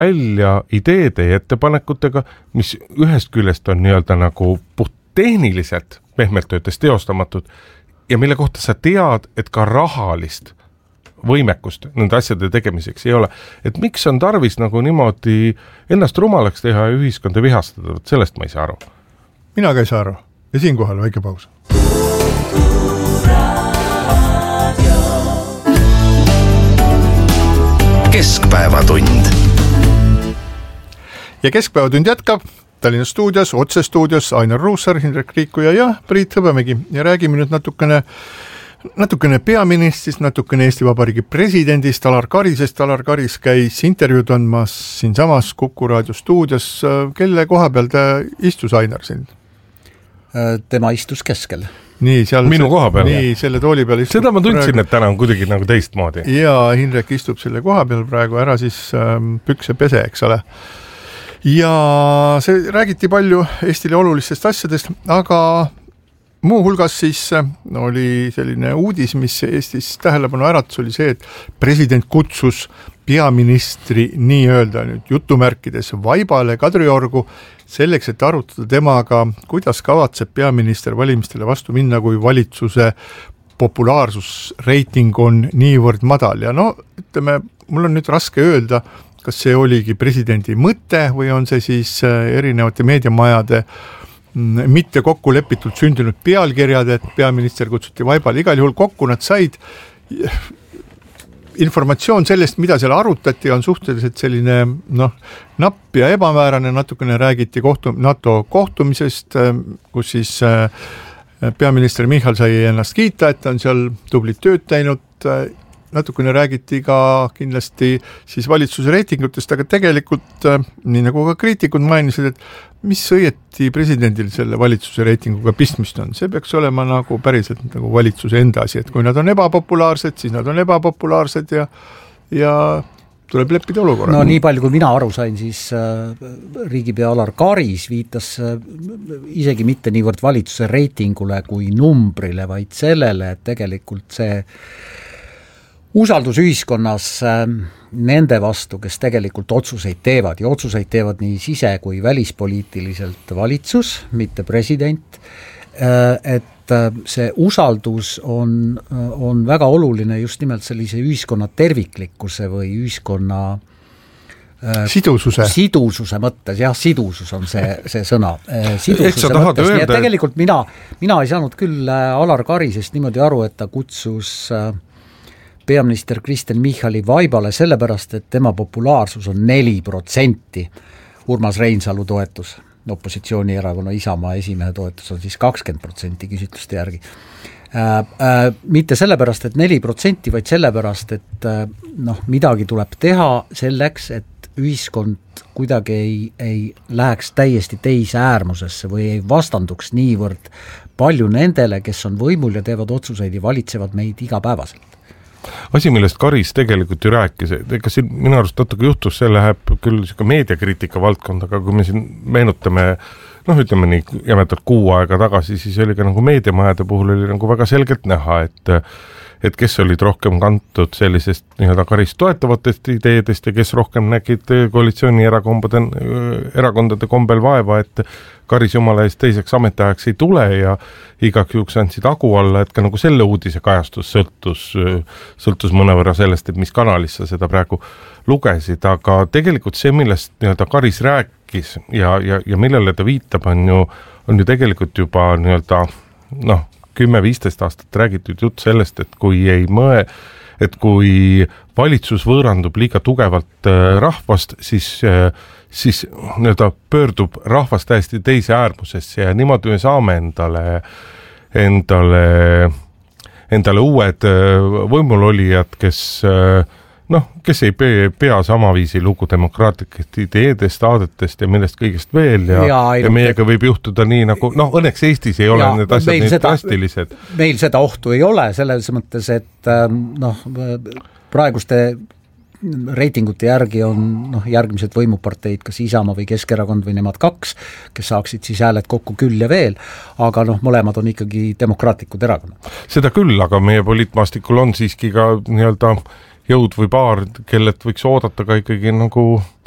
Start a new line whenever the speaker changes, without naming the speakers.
välja ideede ja ettepanekutega, mis ühest küljest on nii-öelda nagu puht tehniliselt pehmelt öeldes teostamatud ja mille kohta sa tead, et ka rahalist võimekust nende asjade tegemiseks ei ole. Et miks on tarvis nagu niimoodi ennast rumalaks teha ja ühiskonda vihastada, sellest ma ei saa aru.
Mina ka ei saa aru ja siinkohal väike paus.
Keskpäevatund. Ja
Keskpäevatund jätkab Tallinna stuudios, otsestuudios Ainar Ruussaar, Hindrek Riikuja ja Priit Hõbemägi ja räägime nüüd natukene peaministrist, natukene Eesti Vabariigi presidendist Alar Karisest. Alar Karis käis intervjuud andmas siinsamas Kuku raadio stuudios. Kelle koha peal ta istus, Ainar, siin?
Tema istus keskel.
Nii, seal
minu koha peal.
Nii, selle tooli peal istub.
Seda ma tundsin, et täna on kuidagi nagu teistmoodi.
Ja Hindrek istub selle koha peal praegu, ära siis pükse pese, eks ole. Ja see räägiti palju Eestile olulistest asjadest, aga muu hulgas siis oli selline uudis, mis Eestis tähelepanu äratus, oli see, et president kutsus peaministri nii-öelda nüüd jutumärkides vaibale Kadriorgu selleks, et arutada temaga, kuidas kavatseb peaminister valimistele vastu minna, kui valitsuse populaarsusreiting on niivõrd madal. Ja no, ütleme, mul on nüüd raske öelda, kas see oligi presidendi mõte või on see siis erinevate meediamajade mitte kokku lepitult sündinud pealkirjad, et peaminister kutsuti vaibale. Igal juhul kokku nad said. Informatsioon sellest, mida seal arutati, on suhteliselt selline napp ja ebamäärane. Natukene räägiti NATO kohtumisest, kus siis peaminister Michal sai ennast kiita, et on seal tublit tööd teinud. Natukene räägiti ka kindlasti siis valitsuse reitingutest, aga tegelikult, nii nagu ka kriitikud mainisid, et mis õieti presidendil selle valitsuse reitinguga pistmist on. See peaks olema nagu päriselt nagu valitsuse enda asi, et kui nad on ebapopulaarsed, siis nad on ebapopulaarsed ja tuleb leppida olukorra.
No nii palju, kui mina aru sain, siis riigipea Alar Karis viitas isegi mitte niivõrd valitsuse reitingule kui numbrile, vaid sellele, et tegelikult see usaldus ühiskonnas nende vastu, kes tegelikult otsuseid teevad ja otsuseid teevad nii sise- kui välispoliitiliselt valitsus, mitte president, et see usaldus on väga oluline just nimelt sellise ühiskonna terviklikkuse või ühiskonna sidususe mõttes, jah, sidusus on see sõna. Sidususe mõttes, nii et tegelikult mina ei saanud küll Alar Karisest niimoodi aru, et ta kutsus peaminister Kristen Michali vaibale sellepärast, et tema populaarsus on 4%. Urmas Reinsalu toetus, opositsioonierakonna Isamaa esimehe toetus on siis 20% küsitluste järgi. Mitte sellepärast, et 4%, vaid sellepärast, et midagi tuleb teha selleks, et ühiskond kuidagi ei läheks täiesti teise äärmusesse või ei vastanduks niivõrd palju nendele, kes on võimul ja teevad otsuseid ja valitsevad meid igapäevaselt.
Asi, millest Karis tegelikult ju rääkis, ega siin minu arust natuke juhtus, see läheb küll meediakriitika valdkonda, aga kui me siin meenutame, ütleme nii jämetalt 6 aega tagasi, siis oli ka nagu meediamajade puhul oli nagu väga selgelt näha, et kes olid rohkem kantud sellisest nii-öelda Karis toetavatest ideedest ja kes rohkem nägid koalitsiooni erakondade kombel vaeva, et Karis jumala eest teiseks ametiajaks ei tule ja igaks juhuks andsid agu alla, et ka nagu selle uudise kajastus sõltus mõnevõrra sellest, et mis kanalis sa seda praegu lugesid, aga tegelikult see, millest nii-öelda Karis rääkis ja millele ta viitab, on ju tegelikult juba nii-öelda 10-15 aastat räägitud jutt sellest, et kui valitsus võõrandub liiga tugevalt rahvast, siis nii-öelda pöördub rahvast täiesti teise äärmusesse ja niimoodi me saame endale uued võimulolijad, kes ei pea samaviisi lugu demokraatlikest ideedest, aadetest ja millest kõigest veel ja meiega võib juhtuda nii nagu, õnneks Eestis ei ole need asjad nii drastilised.
Meil seda ohtu ei ole, selles mõttes, et praeguste reitingute järgi on järgmised võimuparteid, kas Isamaa või Keskerakond või nemad 2, kes saaksid siis hääled kokku küll ja veel, aga mõlemad on ikkagi demokraatlikud erakonnad.
Seda küll, aga meie poliitmaastikul on siiski ka nii-öelda jõud või paar, kellelt võiks oodata ka ikkagi nagu